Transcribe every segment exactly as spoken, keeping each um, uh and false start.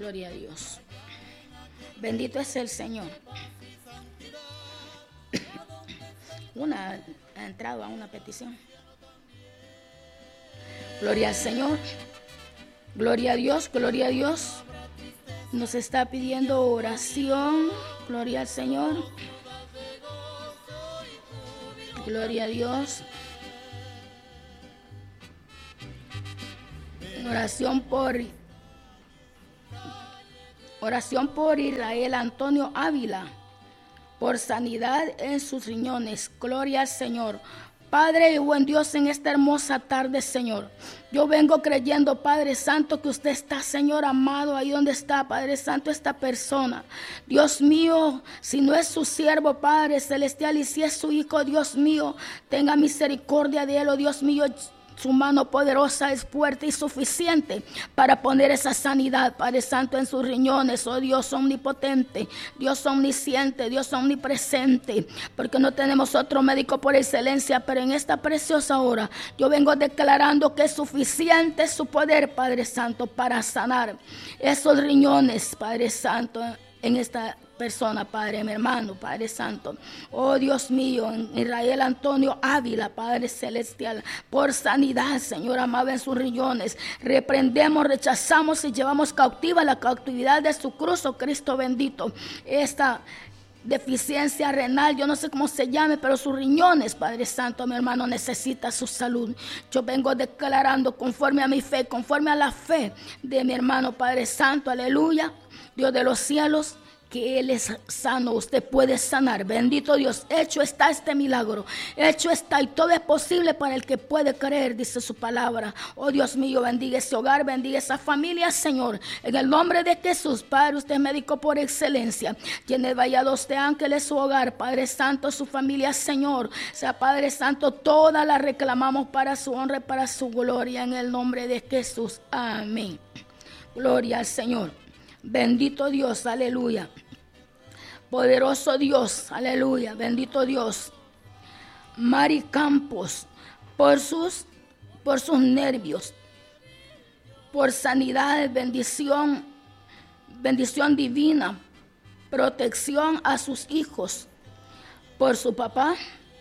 Gloria a Dios. Bendito es el Señor. Una ha entrado a una petición. Gloria al Señor. Gloria a Dios, gloria a Dios. Nos está pidiendo oración. Gloria al Señor. Gloria a Dios. Oración por Oración por Israel Antonio Ávila, por sanidad en sus riñones. Gloria al Señor. Padre y buen Dios, en esta hermosa tarde, Señor, yo vengo creyendo, Padre Santo, que usted está, Señor amado, ahí donde está, Padre Santo, esta persona. Dios mío, si no es su siervo, Padre Celestial, y si es su hijo, Dios mío, tenga misericordia de él, oh Dios mío. Su mano poderosa es fuerte y suficiente para poner esa sanidad, Padre Santo, en sus riñones. Oh Dios omnipotente, Dios omnisciente, Dios omnipresente, porque no tenemos otro médico por excelencia, pero en esta preciosa hora yo vengo declarando que es suficiente su poder, Padre Santo, para sanar esos riñones, Padre Santo, en esta persona, Padre, mi hermano, Padre Santo. Oh Dios mío, en Israel Antonio Ávila, Padre Celestial, por sanidad, Señor amado, en sus riñones. Reprendemos, rechazamos y llevamos cautiva la cautividad de su cruz, oh Cristo bendito. Esta deficiencia renal, yo no sé cómo se llame, pero sus riñones, Padre Santo, mi hermano necesita su salud. Yo vengo declarando conforme a mi fe, conforme a la fe de mi hermano, Padre Santo, aleluya, Dios de los cielos, que Él es sano, usted puede sanar. Bendito Dios, hecho está este milagro, hecho está, y todo es posible para el que puede creer, dice su palabra. Oh Dios mío, bendiga ese hogar, bendiga esa familia, Señor, en el nombre de Jesús. Padre, usted es médico por excelencia, tiene vallados de ángeles su hogar, Padre Santo, su familia, Señor, sea Padre Santo, toda la reclamamos para su honra y para su gloria, en el nombre de Jesús, amén. Gloria al Señor. Bendito Dios, aleluya. Poderoso Dios, aleluya, bendito Dios. Mari Campos, por sus, por sus nervios, por sanidad, bendición, bendición divina, protección a sus hijos, por su papá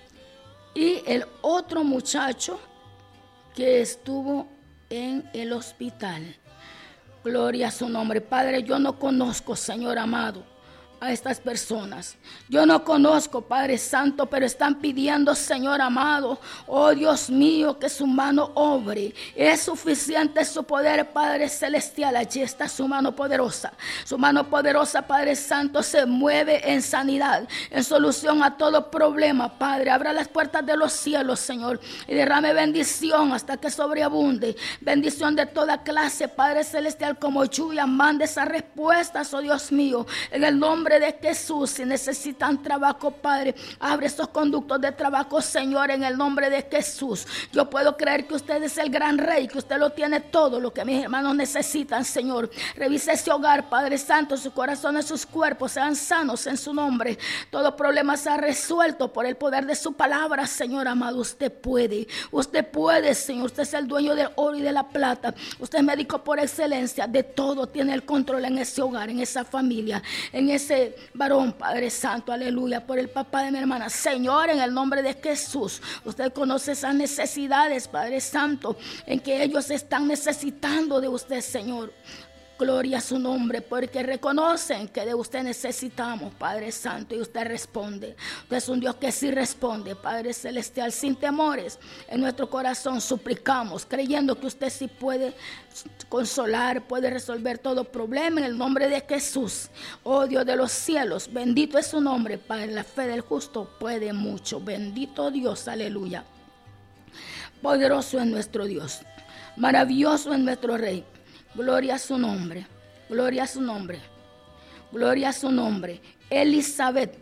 y el otro muchacho que estuvo en el hospital. Gloria a su nombre. Padre, yo no conozco, Señor amado, a estas personas. Yo no conozco, Padre Santo, pero están pidiendo, Señor amado, oh Dios mío, que su mano obre. Es suficiente su poder, Padre Celestial. Allí está su mano poderosa. Su mano poderosa, Padre Santo, se mueve en sanidad, en solución a todo problema, Padre. Abra las puertas de los cielos, Señor, y derrame bendición hasta que sobreabunde. Bendición de toda clase, Padre Celestial, como lluvia. Mande esas respuestas, oh Dios mío, en el nombre de Jesús. Si necesitan trabajo, Padre, abre esos conductos de trabajo, Señor, en el nombre de Jesús. Yo puedo creer que usted es el gran rey, que usted lo tiene todo lo que mis hermanos necesitan, Señor. Revise ese hogar, Padre Santo, sus corazones, sus cuerpos sean sanos en su nombre. Todo problema sea resuelto por el poder de su palabra, Señor amado. Usted puede, usted puede, Señor. Usted es el dueño del oro y de la plata. Usted es médico por excelencia. De todo tiene el control en ese hogar, en esa familia, en ese varón, Padre Santo, aleluya, por el papá de mi hermana. Señor, en el nombre de Jesús, usted conoce esas necesidades, Padre Santo, en que ellos están necesitando de usted, Señor. Gloria a su nombre, porque reconocen que de usted necesitamos, Padre Santo, y usted responde. Usted es un Dios que sí responde, Padre Celestial, sin temores. En nuestro corazón suplicamos, creyendo que usted sí puede consolar, puede resolver todo problema en el nombre de Jesús. Oh Dios de los cielos, bendito es su nombre, Padre. La fe del justo puede mucho. Bendito Dios, aleluya. Poderoso es nuestro Dios, maravilloso es nuestro Rey. Gloria a su nombre, gloria a su nombre, gloria a su nombre. Elizabeth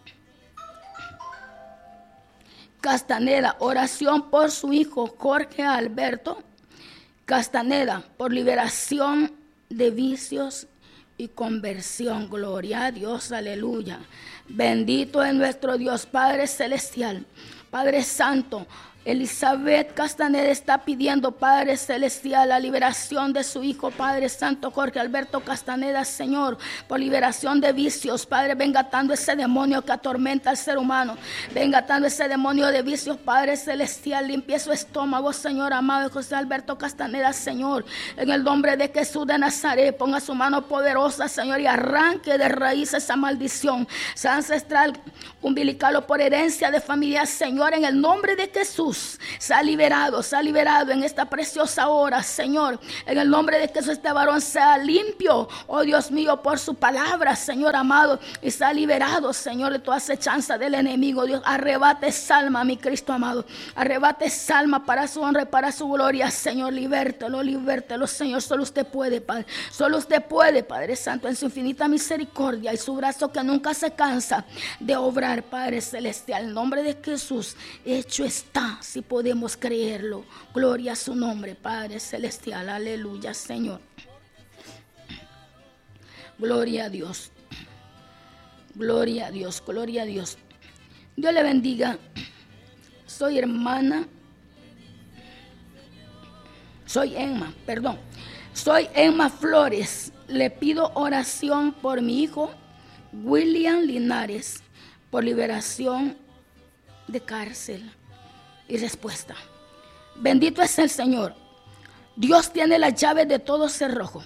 Castaneda, oración por su hijo Jorge Alberto Castaneda, por liberación de vicios y conversión. Gloria a Dios, aleluya. Bendito es nuestro Dios, Padre Celestial, Padre Santo. Elizabeth Castaneda está pidiendo, Padre Celestial, la liberación de su hijo, Padre Santo Jorge Alberto Castaneda, Señor, por liberación de vicios. Padre, venga atando ese demonio que atormenta al ser humano. Venga atando ese demonio de vicios, Padre Celestial. Limpie su estómago, Señor amado, José Alberto Castaneda, Señor. En el nombre de Jesús de Nazaret, ponga su mano poderosa, Señor, y arranque de raíz esa maldición, sea ancestral, umbilical o por herencia de familia, Señor, en el nombre de Jesús. Se ha liberado, se ha liberado en esta preciosa hora, Señor. En el nombre de Jesús, este varón sea limpio, oh Dios mío, por su palabra, Señor amado. Y se ha liberado, Señor, de toda acechanza del enemigo. Dios, arrebate esa alma, mi Cristo amado. Arrebate esa alma para su honra y para su gloria, Señor. Libértelo, libértelo, Señor. Solo usted puede, Padre. Solo usted puede, Padre Santo, en su infinita misericordia y su brazo que nunca se cansa de obrar, Padre Celestial. En el nombre de Jesús, hecho está. Si podemos creerlo. Gloria a su nombre, Padre Celestial. Aleluya, Señor. Gloria a Dios. Gloria a Dios. Gloria a Dios. Dios le bendiga. Soy hermana. Soy Emma, perdón. Soy Emma Flores. Le pido oración por mi hijo William Linares por liberación de cárcel. Y respuesta: bendito es el Señor. Dios tiene las llaves de todo cerrojo.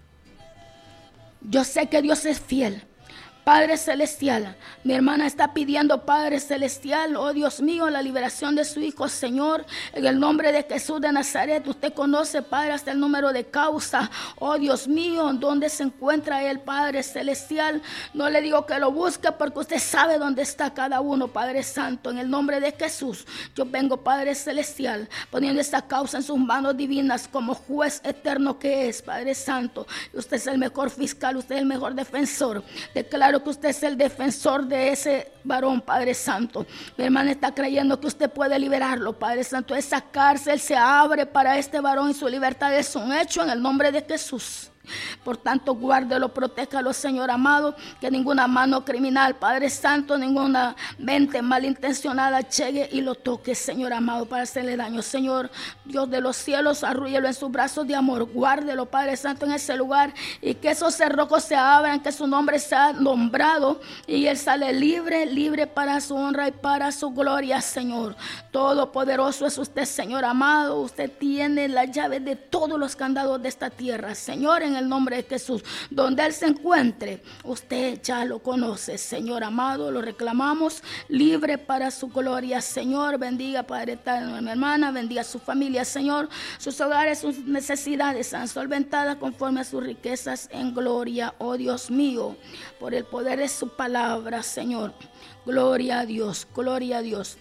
Yo sé que Dios es fiel. Padre Celestial, mi hermana está pidiendo, Padre Celestial, oh Dios mío, la liberación de su hijo, Señor, en el nombre de Jesús de Nazaret. Usted conoce, Padre, hasta el número de causa, oh Dios mío, dónde se encuentra él, Padre Celestial. No le digo que lo busque porque usted sabe dónde está cada uno, Padre Santo. En el nombre de Jesús, yo vengo, Padre Celestial, poniendo esta causa en sus manos divinas como juez eterno que es, Padre Santo. Usted es el mejor fiscal, usted es el mejor defensor. Declaro que usted es el defensor de ese varón, Padre Santo. Mi hermana está creyendo que usted puede liberarlo, Padre Santo. Esa cárcel se abre para este varón y su libertad es un hecho en el nombre de Jesús. Por tanto, guárdelo, protéjalo, Señor amado, que ninguna mano criminal, Padre Santo, ninguna mente malintencionada llegue y lo toque, Señor amado, para hacerle daño. Señor, Dios de los cielos, arrúllelo en sus brazos de amor, guárdelo, Padre Santo, en ese lugar, y que esos cerrojos se abran, que su nombre sea nombrado, y él sale libre, libre para su honra y para su gloria, Señor. Todopoderoso es usted, Señor amado. Usted tiene la llave de todos los candados de esta tierra, Señor, en el nombre de Jesús. Donde él se encuentre, usted ya lo conoce, Señor amado. Lo reclamamos libre para su gloria, Señor. Bendiga, Padre eterno, mi hermana. Bendiga a su familia, Señor. Sus hogares, sus necesidades sean solventadas conforme a sus riquezas en gloria, oh Dios mío, por el poder de su palabra, Señor. Gloria a Dios, gloria a Dios.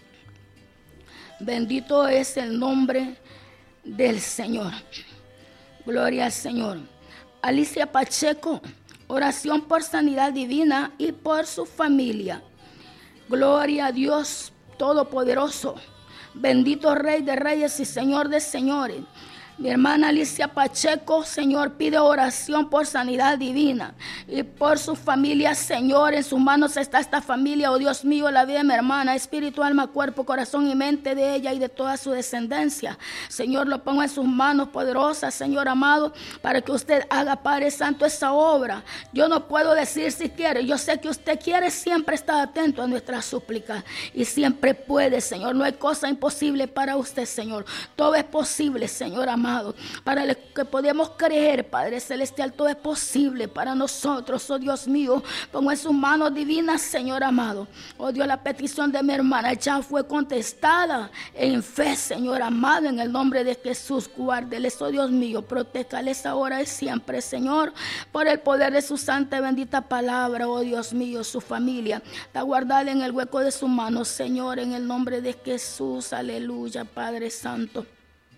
Bendito es el nombre del Señor. Gloria al Señor. Alicia Pacheco, oración por sanidad divina y por su familia. Gloria a Dios Todopoderoso. Bendito Rey de Reyes y Señor de Señores. Mi hermana Alicia Pacheco, Señor, pide oración por sanidad divina y por su familia, Señor. En sus manos está esta familia, oh Dios mío, la vida de mi hermana, espíritu, alma, cuerpo, corazón y mente de ella y de toda su descendencia. Señor, lo pongo en sus manos poderosas, Señor amado, para que usted haga, Padre Santo, esa obra. Yo no puedo decir si quiere, yo sé que usted quiere, siempre estar atento a nuestras súplicas y siempre puede, Señor. No hay cosa imposible para usted, Señor. Todo es posible, Señor amado. Para lo que podemos creer, Padre Celestial, todo es posible para nosotros, oh Dios mío. Pongo en sus manos divinas, Señor amado. Oh Dios, la petición de mi hermana ya fue contestada en fe, Señor amado, en el nombre de Jesús. Guárdeles, oh Dios mío, protéjales ahora y siempre, Señor, por el poder de su santa y bendita palabra, oh Dios mío. Su familia está guardada en el hueco de su mano, Señor, en el nombre de Jesús. Aleluya, Padre Santo.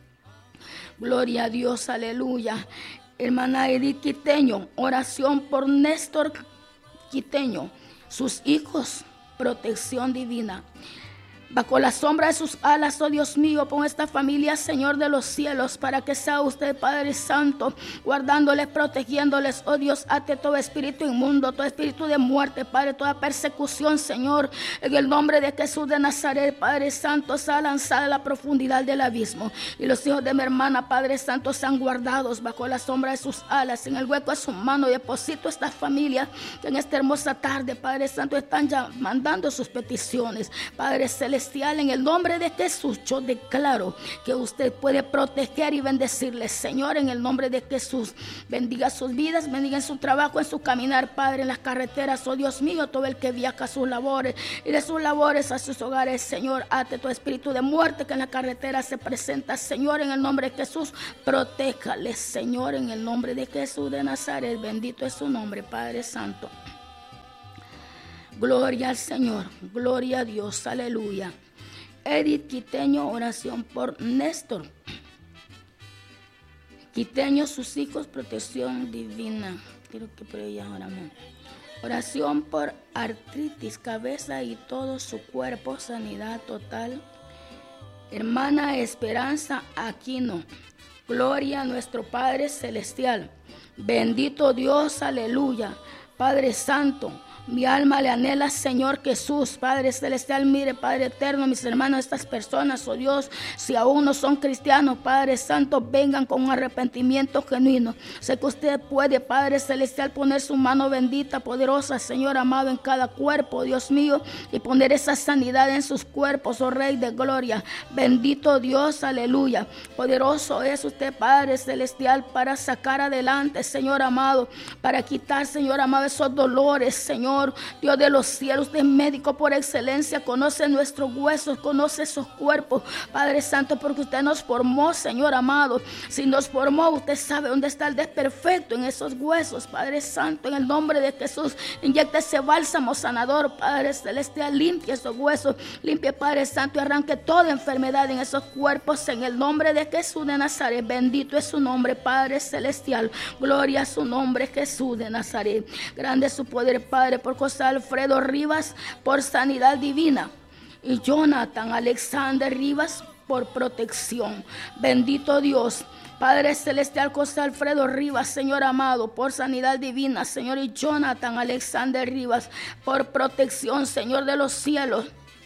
Gloria a Dios, aleluya. Hermana Edith Quiteño, oración por Néstor Quiteño, sus hijos, protección divina. Bajo la sombra de sus alas, oh Dios mío, pon esta familia, Señor de los cielos, para que sea usted, Padre Santo, guardándoles, protegiéndoles, oh Dios, ate todo espíritu inmundo, todo espíritu de muerte, Padre, toda persecución, Señor, en el nombre de Jesús de Nazaret, Padre Santo, sea lanzada a la profundidad del abismo, y los hijos de mi hermana, Padre Santo, sean guardados bajo la sombra de sus alas, en el hueco de su mano. Deposito esta familia que en esta hermosa tarde, Padre Santo, están ya mandando sus peticiones, Padre Celestial. En el nombre de Jesús, yo declaro que usted puede proteger y bendecirles, Señor, en el nombre de Jesús. Bendiga sus vidas, bendiga en su trabajo, en su caminar, Padre, en las carreteras, oh Dios mío, todo el que viaja a sus labores y de sus labores a sus hogares, Señor, ate todo espíritu de muerte que en la carretera se presenta, Señor, en el nombre de Jesús. Protéjales, Señor, en el nombre de Jesús de Nazaret. Bendito es su nombre, Padre Santo. Gloria al Señor, gloria a Dios, aleluya. Edith Quiteño, oración por Néstor. Quiteño, sus hijos, protección divina. Quiero que por ella oramos. Oración por artritis, cabeza y todo su cuerpo, sanidad total. Hermana Esperanza Aquino, gloria a nuestro Padre Celestial. Bendito Dios, aleluya. Padre Santo, mi alma le anhela, Señor Jesús, Padre Celestial. Mire, Padre Eterno, mis hermanos, estas personas, oh Dios, si aún no son cristianos, Padre Santo, vengan con un arrepentimiento genuino. Sé que usted puede, Padre Celestial, poner su mano bendita, poderosa, Señor amado, en cada cuerpo, Dios mío, y poner esa sanidad en sus cuerpos, oh Rey de gloria. Bendito Dios, aleluya. Poderoso es usted, Padre Celestial, para sacar adelante, Señor amado, para quitar, Señor amado, esos dolores, Señor. Dios de los cielos, usted es médico por excelencia, conoce nuestros huesos, conoce esos cuerpos, Padre Santo, porque usted nos formó, Señor amado. Si nos formó, usted sabe dónde está el desperfecto en esos huesos, Padre Santo. En el nombre de Jesús, inyecta ese bálsamo sanador, Padre Celestial. Limpie esos huesos, limpie, Padre Santo, y arranque toda enfermedad en esos cuerpos, en el nombre de Jesús de Nazaret. Bendito es su nombre, Padre Celestial. Gloria a su nombre, Jesús de Nazaret. Grande es su poder, Padre, por José Alfredo Rivas, por sanidad divina, y Jonathan Alexander Rivas, por protección. Bendito Dios, Padre Celestial, José Alfredo Rivas, Señor amado, por sanidad divina, Señor, y Jonathan Alexander Rivas, por protección, Señor de los cielos.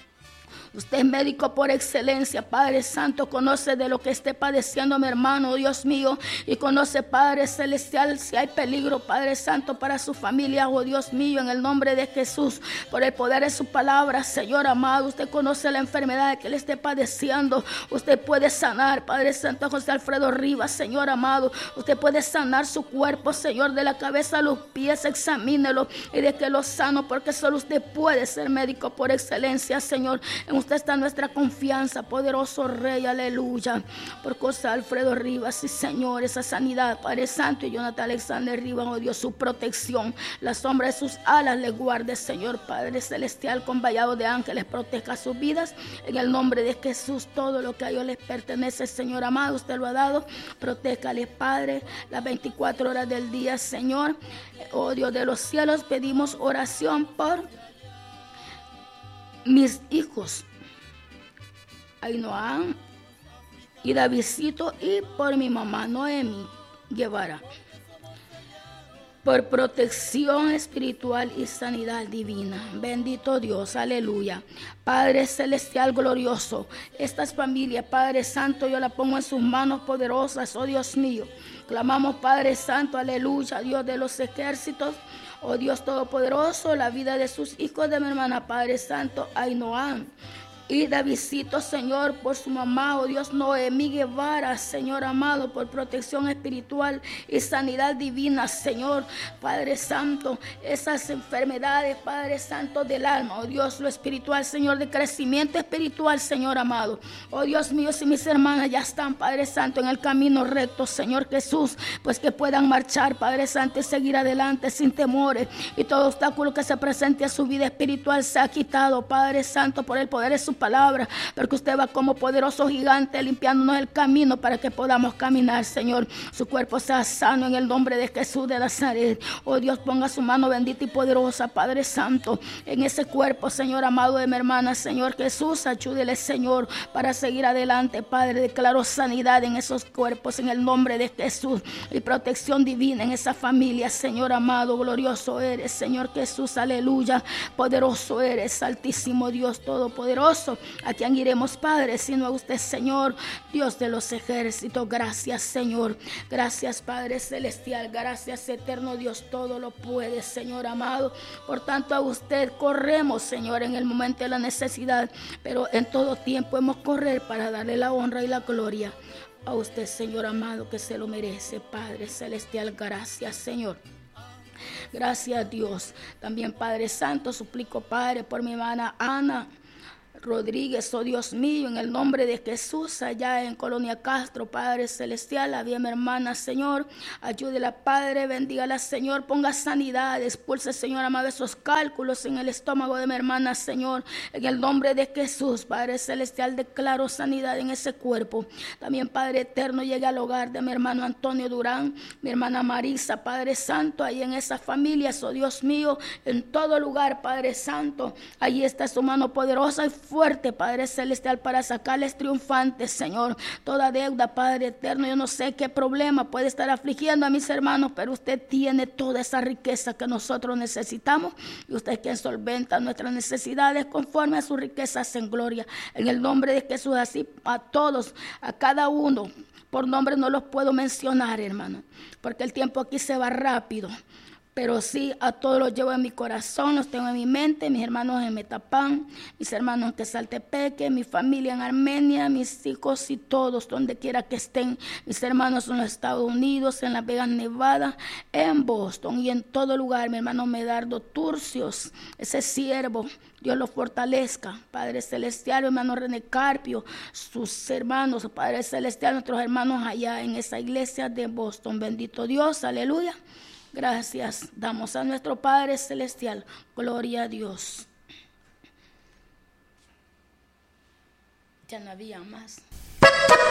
Usted es médico por excelencia, Padre Santo, conoce de lo que esté padeciendo mi hermano, Dios mío, y conoce, Padre Celestial, si hay peligro, Padre Santo, para su familia, oh Dios mío, en el nombre de Jesús, por el poder de su palabra, Señor amado. Usted conoce la enfermedad que él esté padeciendo, usted puede sanar, Padre Santo, José Alfredo Rivas, Señor amado. Usted puede sanar su cuerpo, Señor, de la cabeza a los pies, examínelo y de que lo sano, porque solo usted puede ser médico por excelencia, Señor. En usted está nuestra confianza, poderoso Rey, aleluya. Por José Alfredo Rivas, sí, Señor, esa sanidad, Padre Santo, y Jonathan Alexander Rivas, oh Dios, su protección, la sombra de sus alas le guarde, Señor, Padre Celestial, con vallado de ángeles, proteja sus vidas, en el nombre de Jesús. Todo lo que a ellos les pertenece, Señor amado, usted lo ha dado, protéjales, Padre, las veinticuatro horas del día, Señor. Oh Dios de los cielos, pedimos oración por mis hijos, Ainhoa y Davidcito, y por mi mamá Noemi Guevara, por protección espiritual y sanidad divina. Bendito Dios, aleluya. Padre Celestial glorioso, estas familias, Padre Santo, yo la pongo en sus manos poderosas, oh Dios mío. Clamamos, Padre Santo, aleluya, Dios de los ejércitos, oh Dios todopoderoso, la vida de sus hijos, de mi hermana, Padre Santo, Ainhoa y Davidcito, Señor, por su mamá, oh Dios, Noemi Guevara, Señor amado, por protección espiritual y sanidad divina, Señor, Padre Santo, esas enfermedades, Padre Santo, del alma, oh Dios, lo espiritual, Señor, de crecimiento espiritual, Señor amado, oh Dios mío, si mis hermanas ya están, Padre Santo, en el camino recto, Señor Jesús, pues que puedan marchar, Padre Santo, y seguir adelante sin temores, y todo obstáculo que se presente a su vida espiritual sea quitado, Padre Santo, por el poder de su su palabra, porque usted va como poderoso gigante limpiándonos el camino para que podamos caminar, Señor. Su cuerpo sea sano en el nombre de Jesús de Nazaret. Oh Dios, ponga su mano bendita y poderosa, Padre Santo, en ese cuerpo, Señor amado de mi hermana, Señor Jesús, ayúdele, Señor, para seguir adelante, Padre. Declaro sanidad en esos cuerpos en el nombre de Jesús y protección divina en esa familia, Señor amado. Glorioso eres, Señor Jesús, aleluya. Poderoso eres, altísimo Dios todopoderoso. ¿A quién iremos, Padre, sino a usted, Señor, Dios de los ejércitos? Gracias, Señor. Gracias, Padre celestial. Gracias, eterno Dios, todo lo puede, Señor amado. Por tanto, a usted corremos, Señor, en el momento de la necesidad, pero en todo tiempo hemos correr para darle la honra y la gloria a usted, Señor amado, que se lo merece, Padre celestial. Gracias, Señor. Gracias, Dios. También, Padre Santo, suplico, Padre, por mi hermana Ana Rodríguez, oh Dios mío, en el nombre de Jesús, allá en Colonia Castro, Padre celestial, había mi hermana, Señor, ayúdela, Padre, bendígala, Señor, ponga sanidad, expulse, Señor amado, esos cálculos en el estómago de mi hermana, Señor, en el nombre de Jesús, Padre celestial, declaro sanidad en ese cuerpo. También, Padre eterno, llegue al hogar de mi hermano Antonio Durán, mi hermana Marisa, Padre Santo, ahí en esas familias, oh Dios mío, en todo lugar, Padre Santo, ahí está su mano poderosa y fuerte, Padre celestial, para sacarles triunfantes, Señor, toda deuda, Padre eterno. Yo no sé qué problema puede estar afligiendo a mis hermanos, pero usted tiene toda esa riqueza que nosotros necesitamos, y usted es quien solventa nuestras necesidades conforme a sus riquezas en gloria, en el nombre de Jesús. Así a todos, a cada uno, por nombre no los puedo mencionar, hermano, porque el tiempo aquí se va rápido. Pero sí, a todos los llevo en mi corazón, los tengo en mi mente, mis hermanos en Metapán, mis hermanos en Quesaltepeque, mi familia en Armenia, mis hijos y todos, donde quiera que estén, mis hermanos en los Estados Unidos, en Las Vegas, Nevada, en Boston y en todo lugar. Mi hermano Medardo Turcios, ese siervo, Dios lo fortalezca, Padre celestial. Mi hermano René Carpio, sus hermanos, Padre celestial, nuestros hermanos allá en esa iglesia de Boston. Bendito Dios, aleluya. Gracias damos a nuestro Padre celestial. Gloria a Dios. Ya no había más.